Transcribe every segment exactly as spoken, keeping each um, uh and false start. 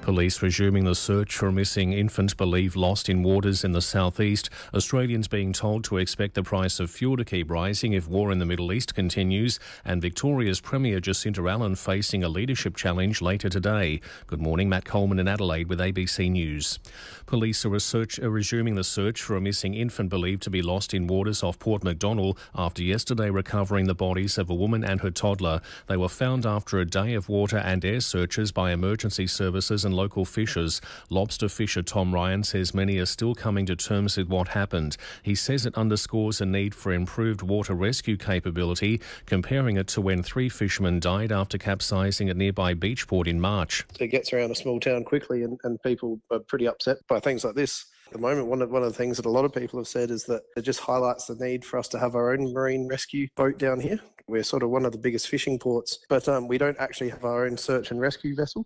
Police resuming the search for a missing infant believed lost in waters in the southeast. Australians being told to expect the price of fuel to keep rising if war in the Middle East continues. And Victoria's Premier Jacinta Allen facing a leadership challenge later today. Good morning, Matt Coleman in Adelaide with A B C News. Police are, research, are resuming the search for a missing infant believed to be lost in waters off Port Macdonnell after yesterday recovering the bodies of a woman and her toddler. They were found after a day of water and air searches by emergency services and local fishers. Lobster fisher Tom Ryan says many are still coming to terms with what happened. He says it underscores a need for improved water rescue capability, comparing it to when three fishermen died after capsizing at nearby Beachport in March. It gets around a small town quickly and, and people are pretty upset by things like this. At the moment, one of, one of the things that a lot of people have said is that it just highlights the need for us to have our own marine rescue boat down here. We're sort of one of the biggest fishing ports, but um, we don't actually have our own search and rescue vessel.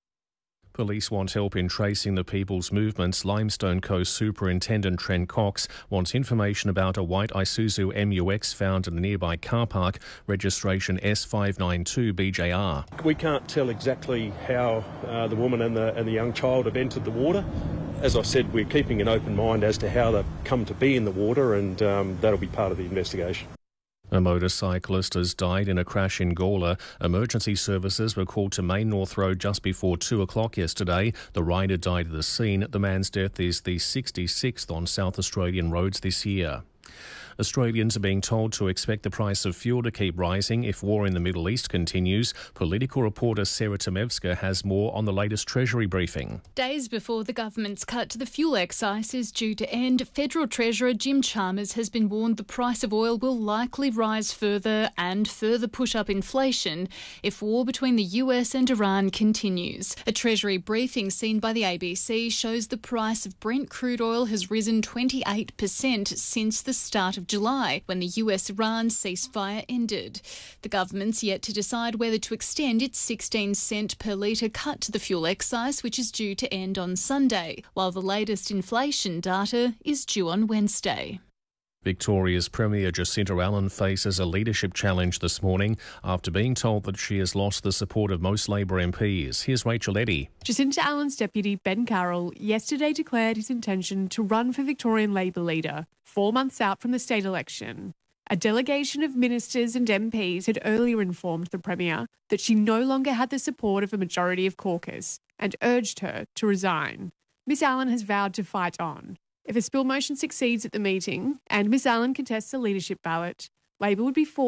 Police want help in tracing the people's movements. Limestone Coast Superintendent Trent Cox wants information about a white Isuzu M U X found in a nearby car park, registration S five nine two B J R. We can't tell exactly how uh, the woman and the, and the young child have entered the water. As I said, we're keeping an open mind as to how they've come to be in the water, and um, that'll be part of the investigation. A motorcyclist has died in a crash in Gawler. Emergency services were called to Main North Road just before two o'clock yesterday. The rider died at the scene. The man's death is the sixty-sixth on South Australian roads this year. Australians are being told to expect the price of fuel to keep rising if war in the Middle East continues. Political reporter Sarah Tomevska has more on the latest Treasury briefing. Days before the government's cut to the fuel excise is due to end, Federal Treasurer Jim Chalmers has been warned the price of oil will likely rise further and further push up inflation if war between the U S and Iran continues. A Treasury briefing seen by the A B C shows the price of Brent crude oil has risen twenty-eight percent since the start of July, when the U S-Iran ceasefire ended. The government's yet to decide whether to extend its sixteen cent per litre cut to the fuel excise, which is due to end on Sunday, while the latest inflation data is due on Wednesday. Victoria's Premier Jacinta Allen faces a leadership challenge this morning after being told that she has lost the support of most Labor M Ps. Here's Rachel Eddy. Jacinta Allen's deputy, Ben Carroll, yesterday declared his intention to run for Victorian Labor leader, four months out from the state election. A delegation of ministers and M Ps had earlier informed the Premier that she no longer had the support of a majority of caucus and urged her to resign. Miss Allen has vowed to fight on. If a spill motion succeeds at the meeting and Miss Allen contests a leadership ballot, Labor would be forced